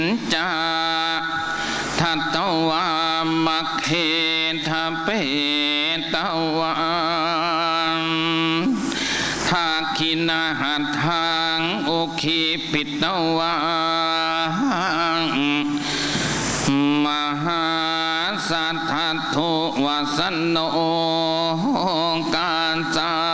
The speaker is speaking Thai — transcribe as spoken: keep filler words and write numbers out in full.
จาทัตตวามัคเขทะเปตวาทักขินาหัตถังอุคิปิตวาามหาสัทธทุวสันโนกาจา